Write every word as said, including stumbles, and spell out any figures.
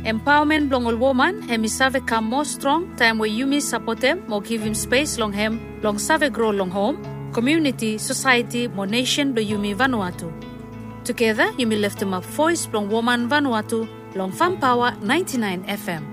Empowerment blong ol woman, hemi save come more strong, time where you miss support them, more give him space long hem, long save grow long home, community, society, more nation do Yumi Vanuatu. Together, Yumi lift him up voice long woman Vanuatu, long Fam Power ninety-nine F M.